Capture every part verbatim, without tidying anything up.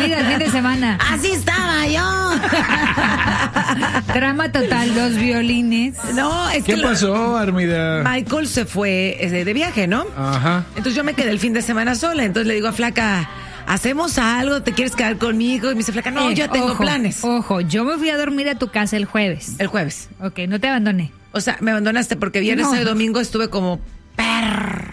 Bienvenida al fin de semana. Así estaba yo. Drama total, los violines. No, es ¿Qué que pasó, Armida? Michael se fue eh, de viaje, ¿no? Ajá. Entonces yo me quedé el fin de semana sola. Entonces le digo a Flaca, ¿hacemos algo? ¿Te quieres quedar conmigo? Y me dice Flaca, no, Eh, yo tengo ojo, planes. Ojo, yo me fui a dormir a tu casa el jueves. El jueves. Ok, no te abandoné. O sea, me abandonaste porque viernes No. y domingo estuve como perra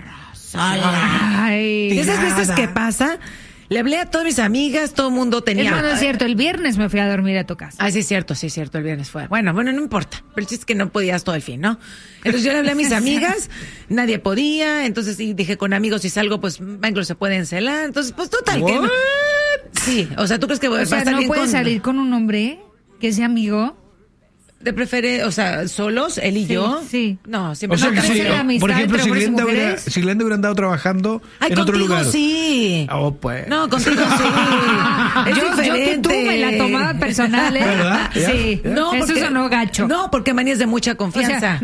sola. Ay. De esas Tirada. veces que pasa, le hablé a todas mis amigas, todo el mundo tenía... Es más, no es cierto, el viernes me fui a dormir a tu casa. Ah, sí es cierto, sí es cierto, el viernes fue. Bueno, bueno, no importa. Pero el chiste es que no podías todo el fin, ¿no? Entonces yo le hablé a mis amigas, nadie podía, entonces sí, dije con amigos si salgo, pues Michael se puede encelar. Entonces, pues total, que no. What? Sí, o sea, ¿tú crees que voy O a sea, estar no bien puedes con... salir con un hombre que sea amigo. ¿Te prefiere, o sea, solos, él y Sí, yo? sí. No, siempre... O sea no, que creo si, que la amistad por ejemplo, entre si hombres y Glenda, hubiera, mujeres. si Glenda hubiera andado trabajando Ay, en otro contigo lugar. sí. Oh, pues. No, contigo sí. Es yo, yo que diferente. tú me la tomaba personal, ¿eh? ¿Verdad? Sí. Ya, ya. No, Eso porque- sonó gacho. No, porque Manny es de mucha O sea, confianza.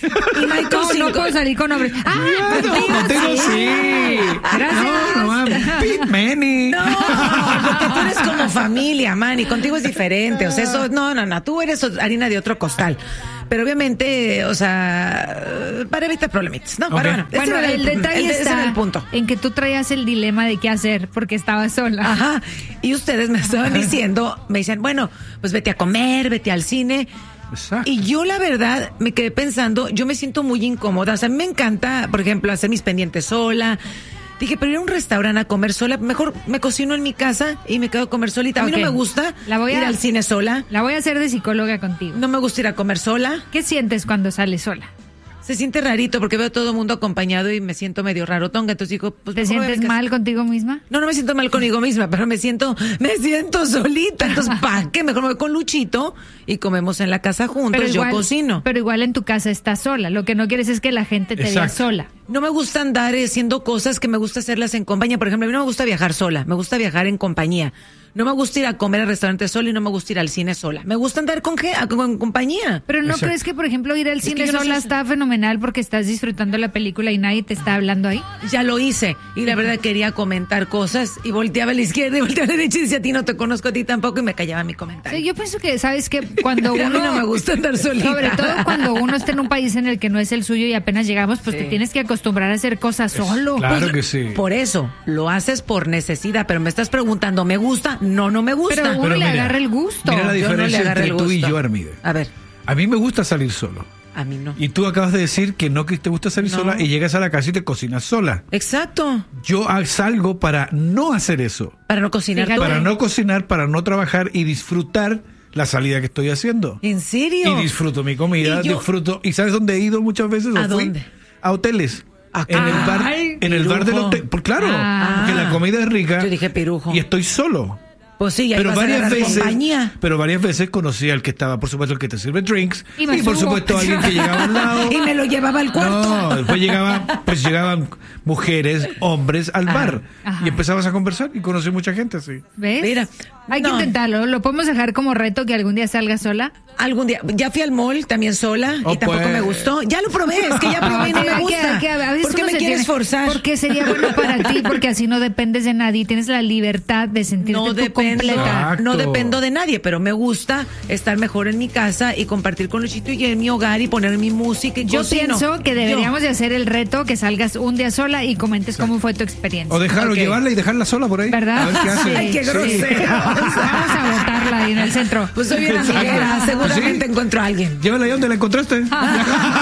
y Michael no, sí. no puedo salir con hombres. Ah, No, contigo, contigo sí. Gracias. No, no, man. Pete Manny. No, porque tú eres como familia, Manny. Contigo es diferente. O sea, eso, no, no, no. Tú eres harina de otro costal. Pero obviamente, o sea, para evitar problemitas, ¿no? Ok. Pero bueno, ese Bueno, era el detalle el- ese está era el punto. en que tú traías el dilema de qué hacer porque estaba sola. Ajá. Y ustedes me estaban diciendo, me dicen, bueno, pues vete a comer, vete al cine. Exacto. Y yo, la verdad, me quedé pensando, yo me siento muy incómoda. O sea, a mí me encanta, por ejemplo, hacer mis pendientes sola. Dije, pero ir a un restaurante a comer sola, mejor me cocino en mi casa y me quedo a comer solita. A mí Ok. no me gusta La voy a- ir al cine sola. La voy a hacer de psicóloga contigo. No me gusta ir a comer sola. ¿Qué sientes cuando sales sola? Se siente rarito porque veo a todo el mundo acompañado y me siento medio rarotonga. Entonces digo, pues ¿Te mejor voy a mi sientes casa. mal contigo misma? No, no me siento mal conmigo misma, pero me siento, me siento solita. Entonces, ¿para qué? Mejor me voy con Luchito y comemos en la casa juntos. Yo cocino. Pero igual en tu casa estás sola. Lo que no quieres es que la gente te vea Exacto. sola. No me gusta andar eh, haciendo cosas que me gusta hacerlas en compañía. Por ejemplo, a mí no me gusta viajar sola, me gusta viajar en compañía. No me gusta ir a comer al restaurante sola y no me gusta ir al cine sola. Me gusta andar con, ge- con, con compañía. Pero ¿no Exacto. crees que, por ejemplo, ir al que cine yo no sola sé- está fenomenal porque estás disfrutando la película y nadie te está hablando ahí? Ya lo hice y la verdad quería comentar cosas y volteaba a la izquierda y volteaba a la derecha y decía, a ti no te conozco, a ti tampoco, y me callaba mi O comentario. sea, yo pienso que, ¿sabes qué? Cuando A mí uno... no me gusta andar solita. Sobre todo cuando uno está en un país en el que no es el suyo y apenas llegamos, pues Sí. te tienes que acostumbrar a hacer cosas solo. Claro Pues, que sí. Por eso, lo haces por necesidad, pero me estás preguntando, ¿me gusta? No, no me gusta. Pero uno Pero le mira, agarra el gusto. mira la Yo no le diferencia agarré entre el tú y gusto. yo, Armide. A ver, A mí me gusta salir solo. a mí no. Y tú acabas de decir que no que te gusta salir No. sola y llegas a la casa y te cocinas sola. Exacto. Yo ah, salgo para no hacer eso. Para no cocinar Fíjate. todo. Para no cocinar, para no trabajar y disfrutar la salida que estoy haciendo. ¿En serio? Y disfruto mi comida, Y yo- disfruto. ¿Y sabes dónde he ido muchas veces? ¿O ¿A fui? dónde? A hoteles. ¿A En el bar, Ay, en el bar del pirujo. hotel. Por, claro, Ah. porque la comida es rica. Yo dije pirujo. Y estoy solo. Pues sí, ahí Pero vas a varias agarrar veces, compañía. pero varias veces conocí al que estaba, por supuesto, el que te sirve drinks Y y, me por subo. supuesto alguien que llegaba al lado. Y me lo llevaba al cuarto. No, después llegaban, pues llegaban mujeres, hombres al bar ajá. y empezabas a conversar y conocí mucha gente así. ¿Ves? Mira, Hay no. que intentarlo. ¿Lo podemos dejar como reto que algún día salga sola? Algún día, ya fui al mall también sola Oh, y tampoco pues. me gustó. Ya lo probé, es que ya probé y no Que- me que- gusta. que a veces ¿Por qué uno me se quieres tiene- forzar? Porque sería bueno para ti, porque así no dependes de nadie. Tienes la libertad de sentirte No tú dependo, completa. Exacto. no dependo de nadie, pero me gusta estar mejor en mi casa y compartir con Luchito y en mi hogar y poner mi música y Yo cocino. pienso que deberíamos Yo. de hacer el reto que salgas un día sola y comentes cómo fue tu experiencia. O dejarlo, Ok. llevarla y dejarla sola por ahí. ¿Verdad? A ver qué hace. Sí. Ay, qué Sí. grosero. Vamos a botarla ahí en el centro. Pues soy bien amiguera, seguramente Sí. encuentro a alguien. Llévala ahí donde la encontraste.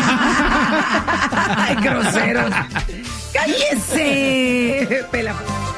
Ay, grosero. ¡Cállese! Pela.